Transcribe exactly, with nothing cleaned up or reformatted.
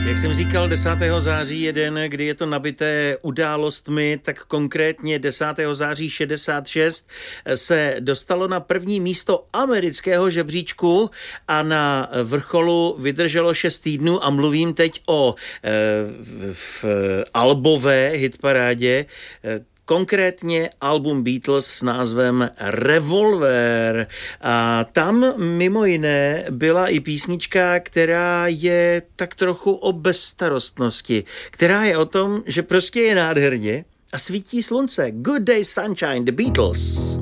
Jak jsem říkal, desátého září je den, kdy je to nabité událostmi, tak konkrétně desátého září šedesát šest se dostalo na první místo amerického žebříčku a na vrcholu vydrželo šest týdnů a mluvím teď o e, v albové hitparádě, konkrétně album Beatles s názvem Revolver. A tam mimo jiné byla i písnička, která je tak trochu o bezstarostnosti, která je o tom, že prostě je nádherně a svítí slunce. Good Day Sunshine, The Beatles.